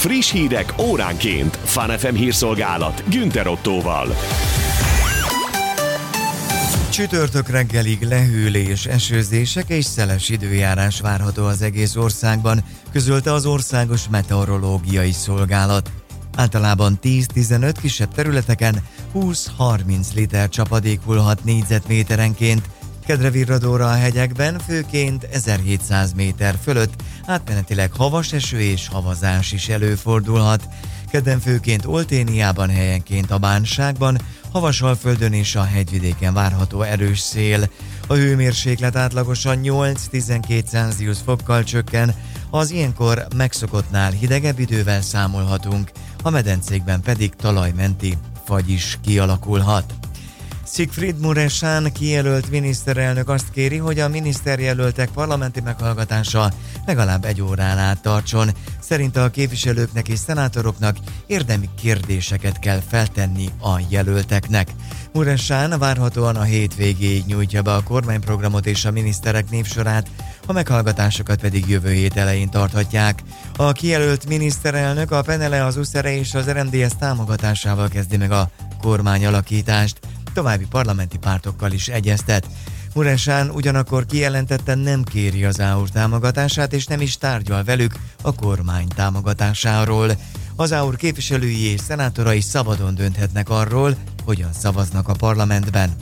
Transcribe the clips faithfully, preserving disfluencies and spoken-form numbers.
Friss hírek óránként. Fun ef em hírszolgálat Günther Ottóval. Csütörtök reggelig lehűlés, esőzések és szeles időjárás várható az egész országban, közölte az Országos Meteorológiai Szolgálat. Általában tíz-tizenöt, kisebb területeken húsz-harminc liter csapadék hullhat négyzetméterenként, kedrevirradóra a hegyekben főként ezerhétszáz méter fölött, átmenetileg havas eső és havazás is előfordulhat. Kedden főként Olténiában, helyenként a Bánságban, Havasalföldön és a hegyvidéken várható erős szél. A hőmérséklet átlagosan nyolc-tizenkét Celsius fokkal csökken, az ilyenkor megszokottnál hidegebb idővel számolhatunk, a medencékben pedig talajmenti fagy is kialakulhat. Sigfrid Mureșan kijelölt miniszterelnök azt kéri, hogy a miniszterjelöltek parlamenti meghallgatása legalább egy órán át tartson. Szerinte a képviselőknek és szenátoroknak érdemi kérdéseket kell feltenni a jelölteknek. Mureșan várhatóan a hétvégéig nyújtja be a kormányprogramot és a miniszterek névsorát, a meghallgatásokat pedig jövő hét elején tarthatják. A kijelölt miniszterelnök a Penele, az u es zé e és az er em dé es támogatásával kezdi meg a kormányalakítást. További parlamenti pártokkal is egyeztet. Mureșan ugyanakkor kijelentette, nem kéri az á u támogatását, és nem is tárgyal velük a kormány támogatásáról. Az á u képviselői és szenátorai szabadon dönthetnek arról, hogyan szavaznak a parlamentben.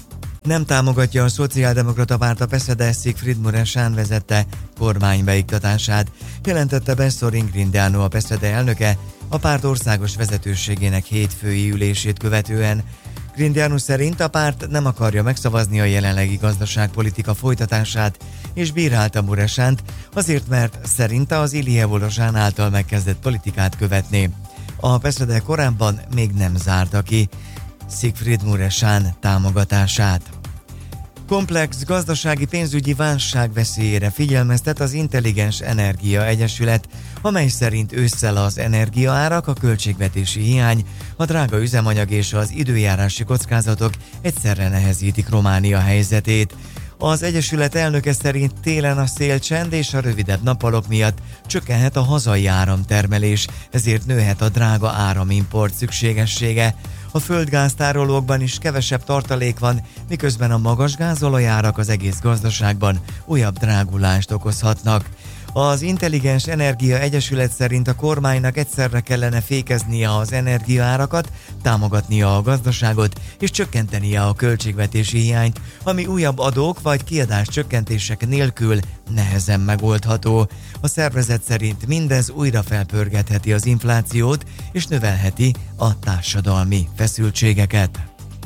Nem támogatja a Szociáldemokrata Párt a Peszede Sigfrid Mureșan vezette kormánybeiktatását, jelentette be Sorin Grindeanu, a Peszede elnöke, a párt országos vezetőségének hétfői ülését követően. Grindeanu szerint a párt nem akarja megszavazni a jelenlegi gazdaságpolitika folytatását, és bírálta Mureșant azért, mert szerinte az Ilie Volozsán által megkezdett politikát követné. A Peszede korábban még nem zárta ki Sigfrid Mureșan támogatását. Komplex gazdasági pénzügyi válság veszélyére figyelmeztet az Intelligens Energia Egyesület, amely szerint ősszel az energiaárak, a költségvetési hiány, a drága üzemanyag és az időjárási kockázatok egyszerre nehezítik Románia helyzetét. Az Egyesület elnöke szerint télen a szélcsend és a rövidebb nappalok miatt csökkenhet a hazai áramtermelés, ezért nőhet a drága áramimport szükségessége. A földgáztárolókban is kevesebb tartalék van, miközben a magas gázolajárak az egész gazdaságban újabb drágulást okozhatnak. Az Intelligens Energia Egyesület szerint a kormánynak egyszerre kellene fékeznie az energiaárakat, támogatnia a gazdaságot és csökkentenie a költségvetési hiányt, ami újabb adók vagy kiadás csökkentések nélkül nehezen megoldható. A szervezet szerint mindez újra felpörgetheti az inflációt és növelheti a társadalmi feszültségeket.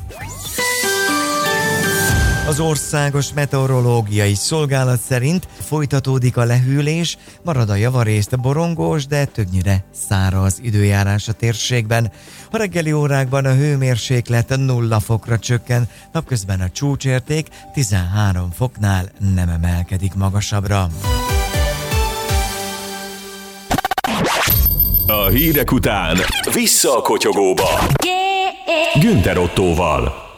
Az Országos Meteorológiai Szolgálat szerint folytatódik a lehűlés, marad a javarészt borongós, de többnyire száraz időjárás a térségben. A reggeli órákban a hőmérséklet nulla fokra csökken, napközben a csúcsérték tizenhárom foknál nem emelkedik magasabbra. A hírek után vissza a kotyogóba. Günther Ottóval.